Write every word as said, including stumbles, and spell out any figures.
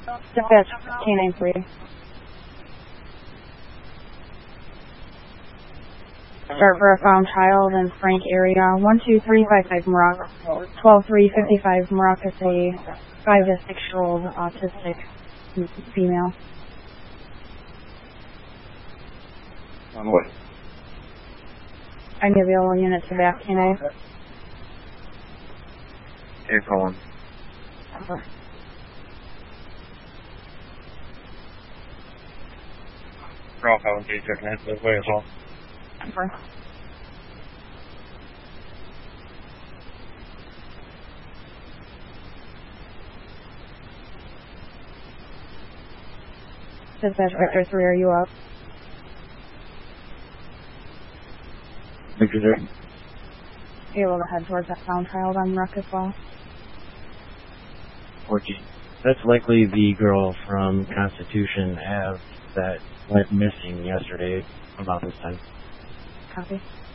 Dispatch K nine three. Start for a found child in Frank area. one two three five five Morocco. twelve three fifty-five Morocco, a five to six year old autistic female. On what? Any available units to back K nine? You're calling. Over. Ralph, I will get checking in this way as well. Over. Dispatch Victor three, are you up? Victor there. Are you able to head towards that found child on Ruck as well? fourteen. That's likely the girl from Constitution Ave that went missing yesterday about this time. Copy.